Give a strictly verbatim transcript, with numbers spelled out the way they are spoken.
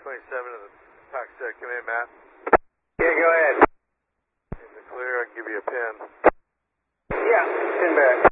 twenty-seven to the Pac Set. Come in, Matt. Yeah, go ahead. In the clear, I can give you a pin. Yeah, pin back.